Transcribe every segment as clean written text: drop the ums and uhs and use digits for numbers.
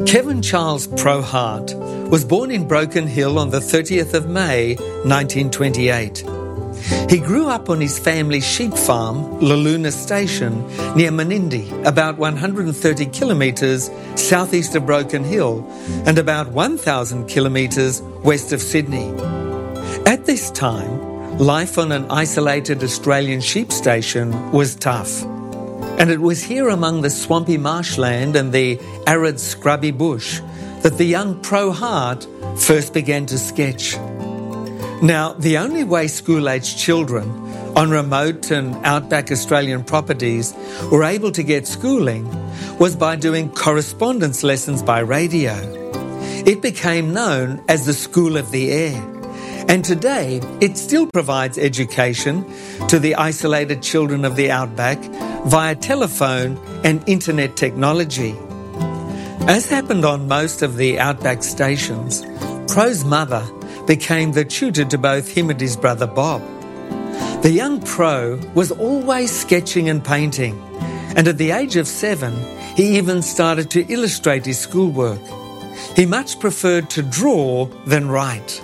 Kevin Charles Pro Hart was born in Broken Hill on the 30th of May, 1928. He grew up on his family's sheep farm, Laluna Station, near Menindee, about 130 kilometres southeast of Broken Hill and about 1,000 kilometres west of Sydney. At this time, life on an isolated Australian sheep station was tough. And it was here among the swampy marshland and the arid scrubby bush that the young Pro Hart first began to sketch. Now, the only way school-aged children on remote and outback Australian properties were able to get schooling was by doing correspondence lessons by radio. It became known as the School of the Air, and today it still provides education to the isolated children of the outback via telephone and internet technology. As happened on most of the outback stations, Pro's mother became the tutor to both him and his brother Bob. The young Pro was always sketching and painting, and at the age of 7, he even started to illustrate his schoolwork. He much preferred to draw than write.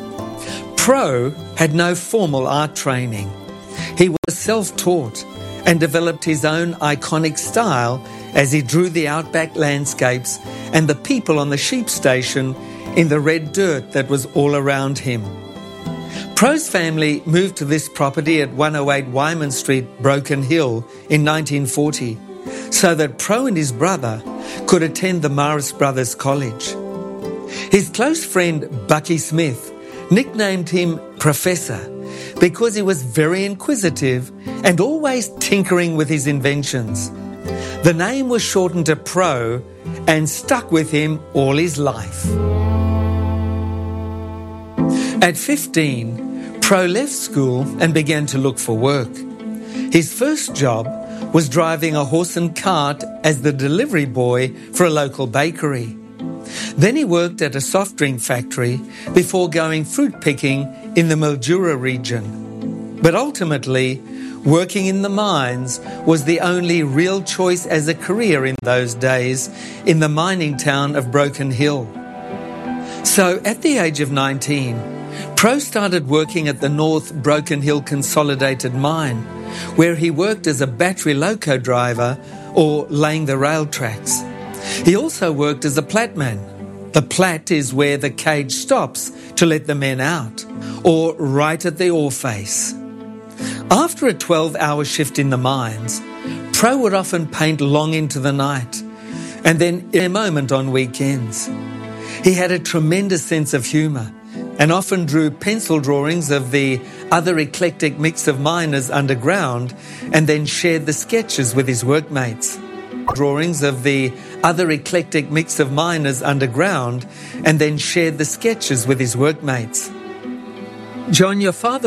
Pro had no formal art training. He was self-taught and developed his own iconic style as he drew the outback landscapes and the people on the sheep station in the red dirt that was all around him. Pro's family moved to this property at 108 Wyman Street, Broken Hill in 1940, so that Pro and his brother could attend the Morris Brothers College. His close friend Bucky Smith nicknamed him Professor because he was very inquisitive and always tinkering with his inventions. The name was shortened to Pro and stuck with him all his life. At 15, Pro left school and began to look for work. His first job was driving a horse and cart as the delivery boy for a local bakery. Then he worked at a soft drink factory before going fruit picking in the Mildura region. But ultimately, working in the mines was the only real choice as a career in those days in the mining town of Broken Hill. So at the age of 19, Pro started working at the North Broken Hill Consolidated Mine, where he worked as a battery loco driver or laying the rail tracks. He also worked as a platman. The plat is where the cage stops to let the men out, or right at the ore face. After a 12-hour shift in the mines, Pro would often paint long into the night, and then in a moment on weekends. He had a tremendous sense of humour and often drew pencil drawings of the other eclectic mix of miners underground and then shared the sketches with his workmates. Drawings of the other eclectic mix of miners underground and then shared the sketches with his workmates. John, your father